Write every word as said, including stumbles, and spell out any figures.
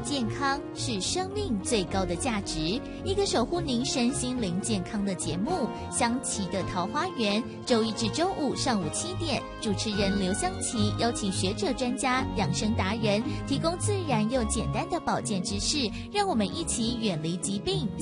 健康是生命最高的价值，一个守护您身心灵健康的节目——香琪的桃花源，周一至周五上午七点，主持人刘香琪邀请学者、专家、养生达人，提供自然又简单的保健知识，让我们一起远离疾病，